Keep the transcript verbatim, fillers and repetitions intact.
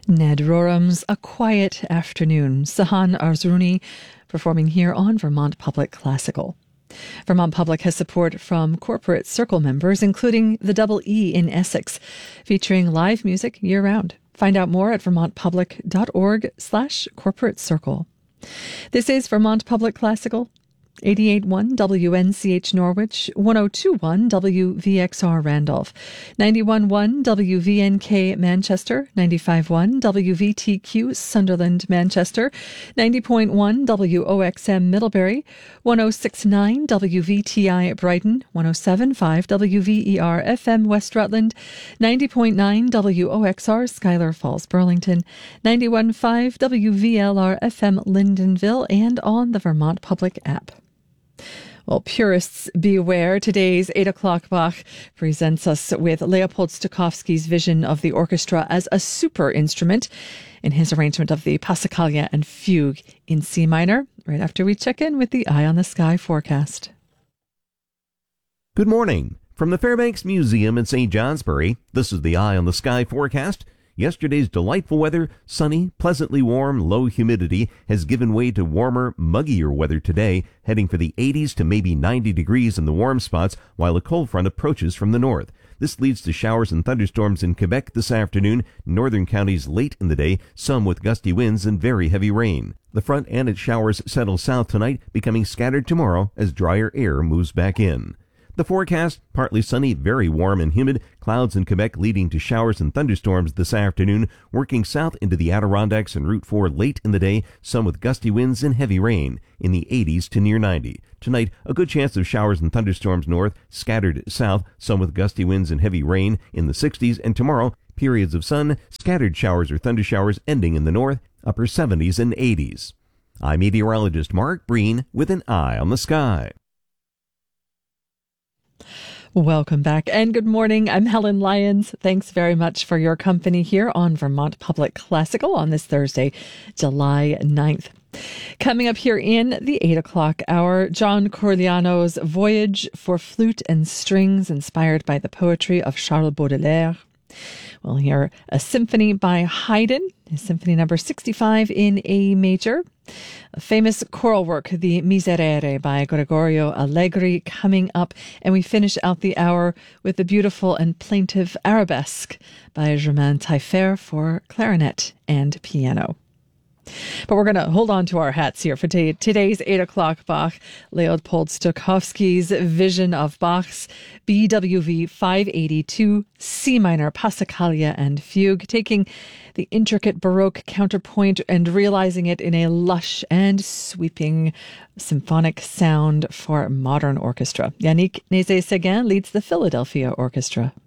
Ned Rorem's A Quiet Afternoon, Sahan Arzrouni, performing here on Vermont Public Classical. Vermont Public has support from Corporate Circle members, including the Double E in Essex, featuring live music year-round. Find out more at vermontpublic.org slash corporate circle. This is Vermont Public Classical, eighty-eight point one W N C H Norwich, one oh two point one W V X R Randolph, ninety-one point one W V N K Manchester, ninety-five point one W V T Q Sunderland Manchester, ninety point one W O X M Middlebury, one oh six point nine W V T I Brighton, one oh seven point five W V E R F M West Rutland, ninety point nine W O X R Schuyler Falls Burlington, ninety-one point five W V L R F M Lyndonville, and on the Vermont Public app. Well, purists beware. Today's eight o'clock Bach presents us with Leopold Stokowski's vision of the orchestra as a super instrument in his arrangement of the Passacaglia and Fugue in C minor, right after we check in with the Eye on the Sky forecast. Good morning. From the Fairbanks Museum in Saint Johnsbury, this is the Eye on the Sky forecast. Yesterday's delightful weather, sunny, pleasantly warm, low humidity, has given way to warmer, muggier weather today, heading for the eighties to maybe ninety degrees in the warm spots while a cold front approaches from the north. This leads to showers and thunderstorms in Quebec this afternoon, northern counties late in the day, some with gusty winds and very heavy rain. The front and its showers settle south tonight, becoming scattered tomorrow as drier air moves back in. The forecast, partly sunny, very warm and humid, clouds in Quebec leading to showers and thunderstorms this afternoon, working south into the Adirondacks and Route four late in the day, some with gusty winds and heavy rain, in the eighties to near ninety. Tonight, a good chance of showers and thunderstorms north, scattered south, some with gusty winds and heavy rain, in the sixties, and tomorrow, periods of sun, scattered showers or thundershowers ending in the north, upper seventies and eighties. I'm meteorologist Mark Breen with an Eye on the Sky. Welcome back and good morning. I'm Helen Lyons. Thanks very much for your company here on Vermont Public Classical on this Thursday, July ninth. Coming up here in the eight o'clock hour, John Corigliano's Voyage for Flute and Strings, inspired by the poetry of Charles Baudelaire. We'll hear a symphony by Haydn, Symphony number sixty-five in A major. A famous choral work, the Miserere by Gregorio Allegri, coming up. And we finish out the hour with the beautiful and plaintive Arabesque by Germain Taillefer for clarinet and piano. But we're going to hold on to our hats here for t- today's eight o'clock Bach. Leopold Stokowski's vision of Bach's B W V five eighty-two C minor Passacaglia and Fugue, taking the intricate Baroque counterpoint and realizing it in a lush and sweeping symphonic sound for modern orchestra. Yannick Nézet-Séguin leads the Philadelphia Orchestra.